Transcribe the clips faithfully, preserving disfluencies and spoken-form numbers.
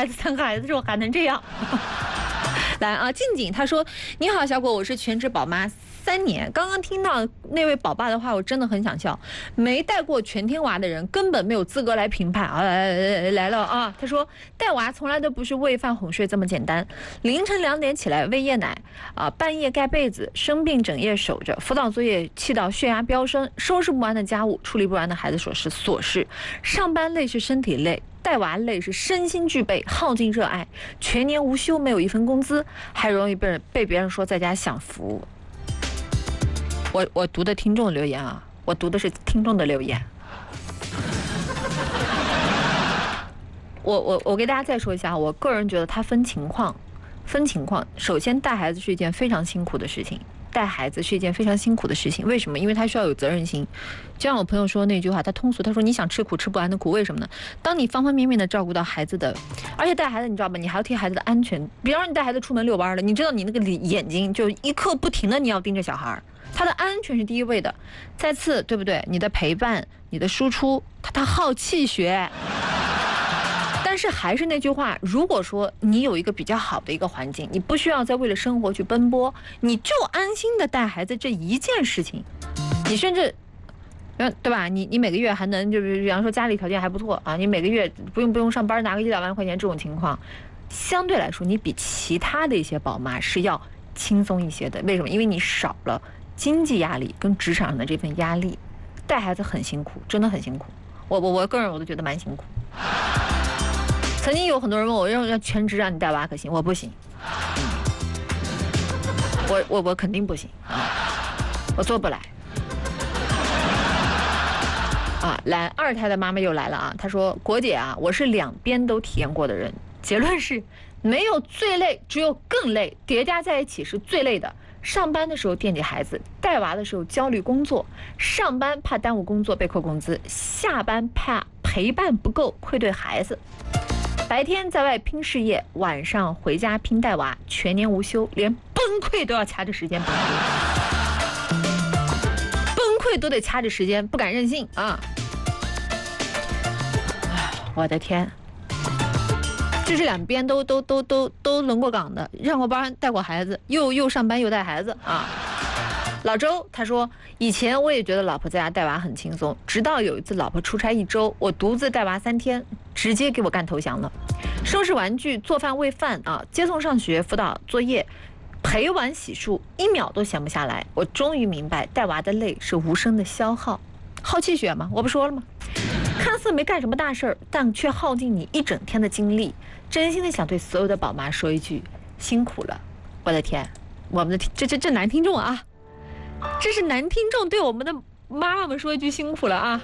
孩子三个孩子之后还能这样？来啊，静静她说：“你好，小果，我是全职宝妈。”三年，刚刚听到那位宝爸的话，我真的很想笑。没带过全天娃的人根本没有资格来评判啊！来来了啊！他说带娃从来都不是喂饭哄睡这么简单，凌晨两点起来喂夜奶啊，半夜盖被子，生病整夜守着，辅导作业气到血压飙升，收拾不完的家务，处理不完的孩子琐事琐事，上班累是身体累。带娃累是身心俱备，耗尽热爱，全年无休，没有一分工资，还容易被人被别人说在家享福。我我读的听众的留言啊，我读的是听众的留言。我我我给大家再说一下，我个人觉得它分情况，分情况。首先，带孩子是一件非常辛苦的事情，带孩子是一件非常辛苦的事情。为什么？因为他需要有责任心。就像我朋友说那句话，他通俗，他说：“你想吃苦吃不完的苦，为什么呢？当你方方面面的照顾到孩子的，而且带孩子，你知道吧？你还要替孩子的安全。比方说，你带孩子出门遛弯了，你知道你那个眼睛就一刻不停的你要盯着小孩。”他的安全是第一位的，再次对不对？你的陪伴，你的输出，他他好气血。但是还是那句话，如果说你有一个比较好的一个环境，你不需要再为了生活去奔波，你就安心的带孩子这一件事情，你甚至，对吧？你你每个月还能就比方说家里条件还不错啊，你每个月不用不用上班拿个一两万块钱这种情况，相对来说你比其他的一些宝妈是要轻松一些的。为什么？因为你少了经济压力跟职场上的这份压力，带孩子很辛苦，真的很辛苦。我我我个人我都觉得蛮辛苦。曾经有很多人问我，要要全职让你带娃可行？我不行，嗯、我我我肯定不行啊，我做不来。啊，来二胎的妈妈又来了啊，她说：“果姐啊，我是两边都体验过的人，结论是没有最累，只有更累，叠加在一起是最累的。”上班的时候惦记孩子，带娃的时候焦虑工作，上班怕耽误工作被扣工资，下班怕陪伴不够愧对孩子，白天在外拼事业，晚上回家拼带娃，全年无休，连崩溃都要掐着时间崩溃，崩溃都得掐着时间，不敢任性啊！我的天！这是两边都都都都都轮过岗的，上过班带过孩子，又又上班又带孩子啊。老周他说，以前我也觉得老婆在家带娃很轻松，直到有一次老婆出差一周，我独自带娃三天，直接给我干投降了。收拾玩具、做饭、喂饭啊，接送上学、辅导作业、陪玩洗漱，一秒都闲不下来。我终于明白，带娃的累是无声的消耗，耗气血嘛，我不说了吗？看似没干什么大事儿，但却耗尽你一整天的精力。真心的想对所有的宝妈说一句：辛苦了！我的天，我们的这这这男听众啊，这是男听众对我们的妈妈们说一句辛苦了啊！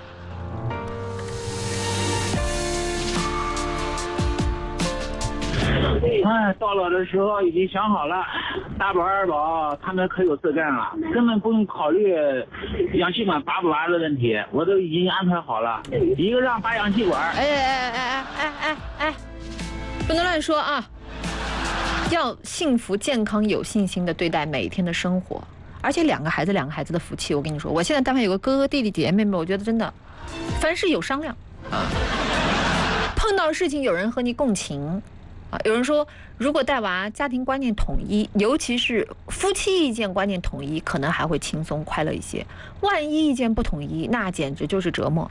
哎，到了的时候已经想好了，大宝二宝他们可有事干了，根本不用考虑氧气管拔不拔的问题，我都已经安排好了。一个让拔氧气管， 哎哎哎哎哎哎哎，不能乱说啊！要幸福、健康、有信心的对待每一天的生活，而且两个孩子，两个孩子的福气，我跟你说，我现在单位有个哥哥、弟弟、姐姐、妹妹，我觉得真的，凡事有商量啊，碰到事情有人和你共情。啊，有人说，如果带娃，家庭观念统一，尤其是夫妻意见观念统一，可能还会轻松快乐一些。万一意见不统一，那简直就是折磨。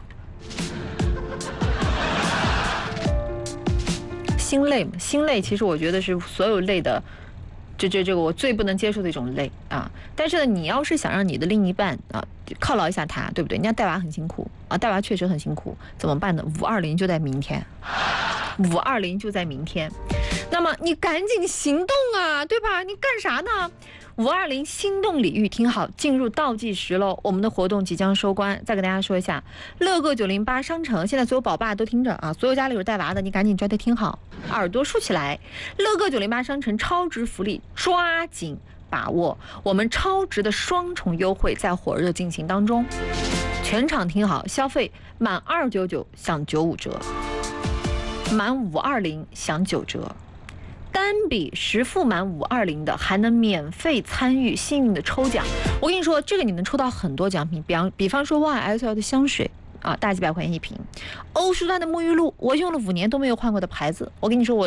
心累嘛，心累，其实我觉得是所有累的，这这这个我最不能接受的一种累啊。但是呢，你要是想让你的另一半啊犒劳一下他，对不对？人家带娃很辛苦啊，带娃确实很辛苦，怎么办呢？五二零就在明天。五二零就在明天，那么你赶紧行动啊，对吧？你干啥呢？五二零心动礼遇，听好，进入倒计时喽！我们的活动即将收官，再给大家说一下，乐购九零八商城，现在所有宝爸都听着啊，所有家里有带娃的，你赶紧抓紧听好，耳朵竖起来！乐购九零八商城超值福利，抓紧把握！我们超值的双重优惠在火热进行当中，全场听好，消费满二九九享九五折。满五二零享九折，单笔实付满五二零的还能免费参与幸运的抽奖。我跟你说，这个你能抽到很多奖品，比方比方说 Y S L 的香水啊，大几百块钱一瓶；欧舒丹的沐浴露，我用了五年都没有换过的牌子。我跟你说，我。